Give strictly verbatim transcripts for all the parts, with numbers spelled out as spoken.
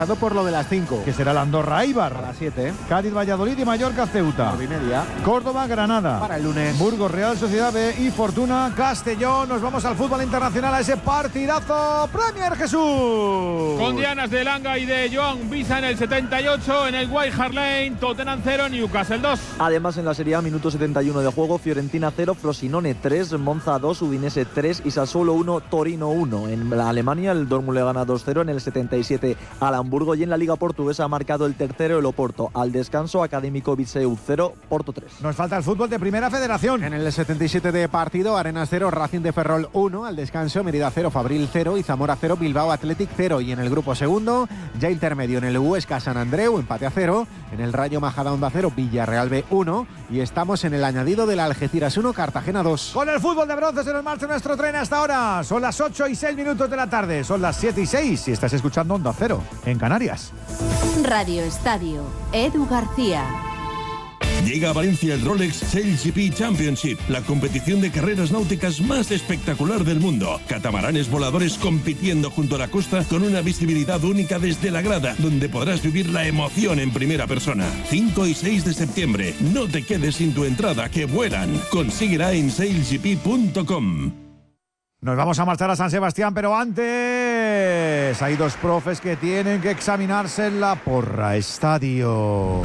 por lo de las cinco. Que será la Andorra Eibar. A las siete. ¿eh? Cádiz, Valladolid y Mallorca, Ceuta. nueve y media. Córdoba, Granada. Para el lunes. Burgos, Real Sociedad B y Fortuna, Castellón. Nos vamos al fútbol internacional, a ese partidazo. Premier, Jesús. Con dianas de Langa y de Joan Visa en el setenta y ocho, en el White Hart Lane, Tottenham cero, Newcastle dos. Además, en la Serie A, minuto setenta y uno de juego, Fiorentina cero, Frosinone tres, Monza dos, Udinese tres y Sassuolo uno, Torino uno. En la Alemania, el Dortmund le gana dos cero en el setenta y siete al Hamburgo, y en la Liga Portuguesa ha marcado el tercero el Oporto. Al descanso, Académico Viseu cero, Porto tres. Nos falta el fútbol de Primera Federación. En el setenta y siete de partido, Arenas cero, Racing de Ferrol uno. Al descanso, Mérida cero, Fabril cero y Zamora cero, Bilbao Athletic cero. Y en el grupo segundo, ya intermedio, en el Huesca San Andreu, empate a cero. En el Rayo Majadahonda cero, Villarreal B uno. Y estamos en el añadido del Algeciras uno, Cartagena dos. Con el fútbol de bronce se nos marcha nuestro tren hasta ahora. Son las ocho y seis minutos de la tarde. Son las siete y seis si estás escuchando Onda Cero en Canarias. Radio Estadio, Edu García. Llega a Valencia el Rolex Sail G P Championship, la competición de carreras náuticas más espectacular del mundo. Catamaranes voladores compitiendo junto a la costa con una visibilidad única desde la grada, donde podrás vivir la emoción en primera persona. cinco y seis de septiembre. No te quedes sin tu entrada, que vuelan. Consíguela en sail g p punto com. Nos vamos a marchar a San Sebastián, pero antes hay dos profes que tienen que examinarse en la Porra Estadio.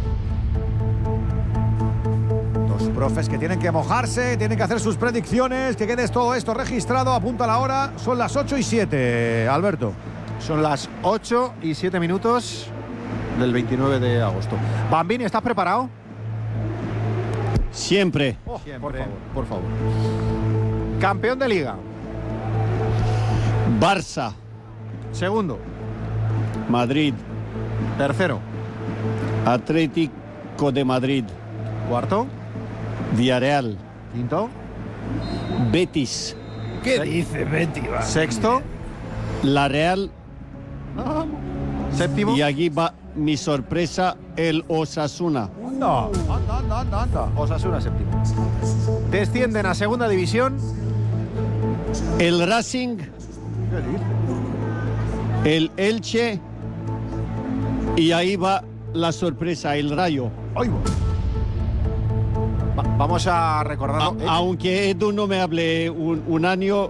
Dos profes que tienen que mojarse, tienen que hacer sus predicciones, que quede todo esto registrado. Apunta la hora, son las ocho y siete, Alberto. Son las ocho y siete minutos del veintinueve de agosto. Bambini, ¿estás preparado? Siempre. Oh, Siempre. Por favor, por favor. Campeón de Liga. Barça. Segundo. Madrid. Tercero. Atlético de Madrid. Cuarto. Villarreal. Quinto. Betis. ¿Qué Se dice Betis? Va. Sexto. La Real. Ah. Séptimo. Y aquí va mi sorpresa, el Osasuna. No, anda, anda, anda, anda. Osasuna séptimo. Descienden a segunda división. El Racing. ¿Qué dice? El Elche. Y ahí va la sorpresa, el Rayo. Ay, va. Vamos a recordarlo. A, aunque Edu no me hable un, un año.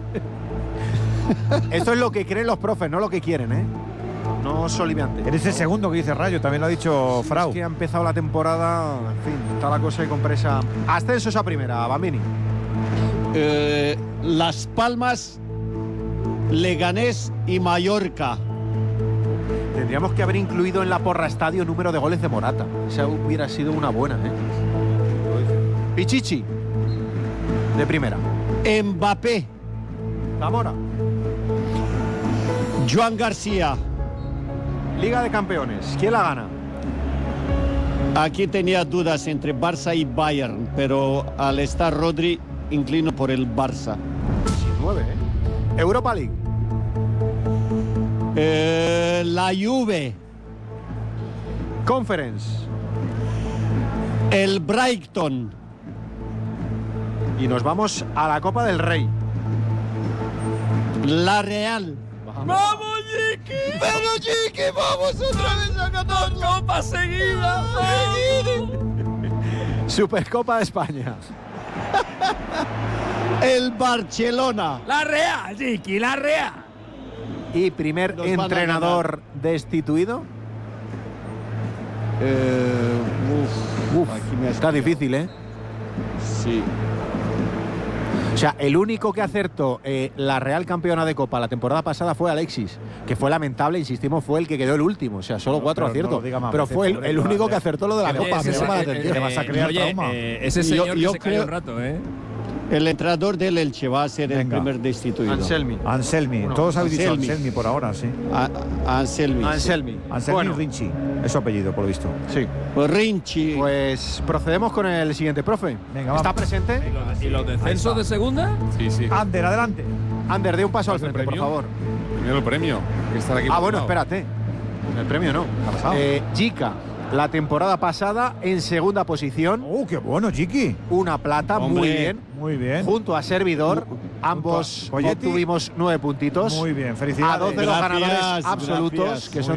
Esto es lo que creen los profes, no lo que quieren, ¿eh? No soliviante. Eres el segundo que dice Rayo, también lo ha dicho Frau. Es que ha empezado la temporada, en fin, está la cosa ahí con presa. Ascensos a primera, Bambini. Eh, Las Palmas, Leganés y Mallorca. Tendríamos que haber incluido en la Porra Estadio número de goles de Morata. Esa hubiera sido una buena, ¿eh? Pichichi, de primera. Mbappé. Zamora. Joan García. Liga de Campeones, ¿quién la gana? Aquí tenía dudas entre Barça y Bayern, pero al estar Rodri, inclino por el Barça. nueve, ¿eh? Europa League. Eh, la Juve. Conference. El Brighton. Y nos vamos a la Copa del Rey. La Real. ¡Vamos, ¡Vamos Chiqui! ¡Pero Chiqui, vamos otra vez a ganar! ¡Dos copas seguidas! Supercopa de España. El Barcelona. ¡La Real, Chiqui, la Real! Y primer Nos van a entrenador destituido. Eh, uf, Uf, aquí me has está pillado. difícil, ¿eh? Sí. O sea, el único que acertó eh, la Real campeona de Copa la temporada pasada fue Alexis, que fue lamentable, insistimos, fue el que quedó el último. O sea, solo No, cuatro pero aciertos. no lo diga más pero veces, fue el, pobre, el que único va que a acertó lo de la Pero Copa. ese Me es llama la el- atención. Te vas a crear oye, trauma. eh, ese Yo- señor yo que se cayó creo- un rato, ¿eh? El entrenador del Elche va a ser el Venga. primer destituido. Anselmi. Anselmi. Uno. Todos habéis dicho Anselmi. Anselmi por ahora, sí. A- Anselmi. Anselmi. Anselmi Bueno, Rinchi. Es su apellido, por lo visto. sí. Rinchi. Pues procedemos con el siguiente profe. Venga, ¿Está vamos. presente? ¿Y los descensos de segunda? Sí, sí. Ander, adelante. Ander, dé un paso al ¿Cuál es el frente, por premio? favor. Primero el premio. Que estar aquí Ah, por bueno, un lado. espérate. El premio no. ha pasado? Eh, Jica, la temporada pasada en segunda posición. ¡Oh, qué bueno, Chiqui! Una plata, Hombre. muy bien. Muy bien. Junto a Servidor. Ambos Poyetti. obtuvimos nueve puntitos. Muy bien, felicidades. A dos de los Gracias, ganadores absolutos, gracias. que son